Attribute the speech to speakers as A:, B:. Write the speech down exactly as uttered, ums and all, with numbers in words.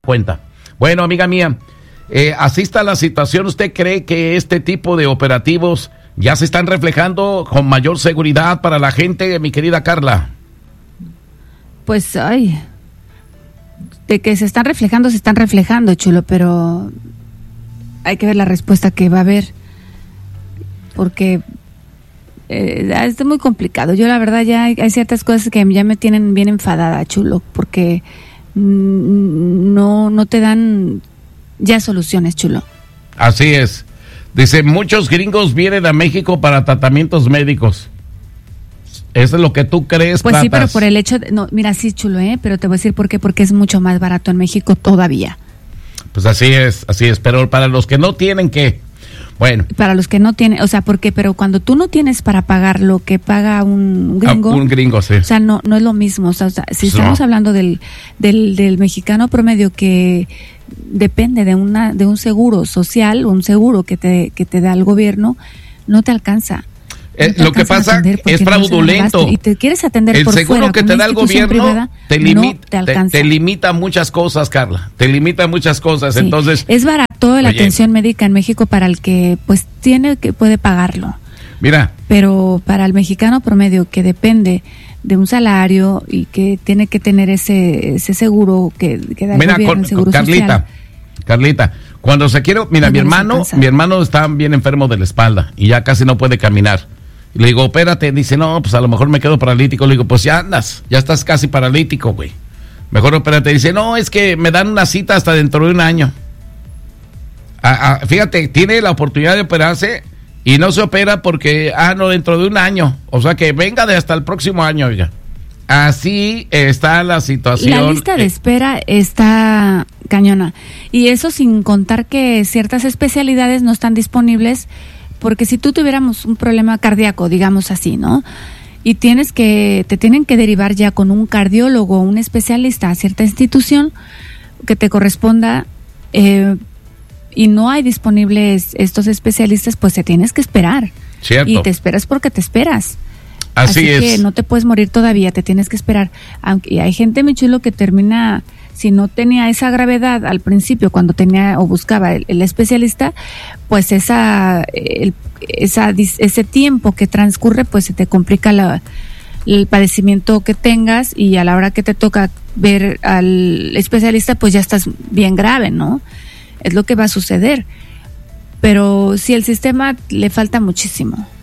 A: cuenta. Bueno, amiga mía, eh, así está la situación. ¿Usted cree que este tipo de operativos ya se están reflejando con mayor seguridad para la gente, mi querida Carla?
B: Pues, ay, de que se están reflejando, se están reflejando, chulo, pero hay que ver la respuesta que va a haber, porque eh, es muy complicado. Yo la verdad ya hay, hay ciertas cosas que ya me tienen bien enfadada, chulo, porque no, no te dan ya soluciones, chulo.
A: Así es. Dice, muchos gringos vienen a México para tratamientos médicos. Eso es lo que tú crees,
B: Pues
A: Platas.
B: sí, pero por el hecho de, no, mira, sí, chulo, ¿eh? Pero te voy a decir por qué, porque es mucho más barato en México todavía.
A: Pues así es, así es, pero para los que no tienen, ¿qué? Bueno.
B: Para los que no tienen, o sea, porque, pero cuando tú no tienes para pagar lo que paga un gringo.
A: Ah, un gringo, sí.
B: O sea, no, no es lo mismo. O sea, o sea si
A: no.
B: estamos hablando del, del, del mexicano promedio que depende de una, de un seguro social, un seguro que te, que te da el gobierno, no te alcanza.
A: Eh, lo que pasa es fraudulento.
B: No y te quieres atender
A: el
B: por
A: seguro
B: fuera,
A: que te da el gobierno privada,
B: no
A: te, limi
B: te,
A: te, te limita muchas cosas, Carla. Te limita muchas cosas. Sí. Entonces
B: es barato la oye, atención médica en México para el que pues tiene que puede pagarlo.
A: Mira.
B: Pero para el mexicano promedio que depende de un salario y que tiene que tener ese ese seguro que, que da
A: mira,
B: el gobierno,
A: con,
B: el seguro
A: Carlita,
B: social.
A: Carlita, cuando se quiere, mira, no mi hermano, mi hermano está bien enfermo de la espalda y ya casi no puede caminar. Y le digo, espérate, dice, no, pues a lo mejor me quedo paralítico. Le digo, pues ya andas, ya estás casi paralítico, güey. Mejor espérate. Dice, no, es que me dan una cita hasta dentro de un año. Ah, ah, fíjate, tiene la oportunidad de operarse y no se opera porque, ah, no, dentro de un año. O sea que venga de hasta el próximo año, oiga. Así está la situación.
B: La lista de espera está cañona. Y eso sin contar que ciertas especialidades no están disponibles. Porque si tú tuviéramos un problema cardíaco, digamos así, ¿no? Y tienes que, te tienen que derivar ya con un cardiólogo, un especialista a cierta institución que te corresponda, eh, y no hay disponibles estos especialistas, pues te tienes que esperar.
A: Cierto.
B: Y te esperas porque te esperas.
A: Así,
B: Así
A: es.
B: que no te puedes morir todavía, te tienes que esperar. Aunque y hay gente, mi chulo, que termina, si no tenía esa gravedad al principio, cuando tenía o buscaba el, el especialista, pues esa, el, esa ese tiempo que transcurre, pues se te complica la, el padecimiento que tengas y a la hora que te toca ver al especialista, pues ya estás bien grave, ¿no? Es lo que va a suceder. Pero sí, el sistema le falta muchísimo.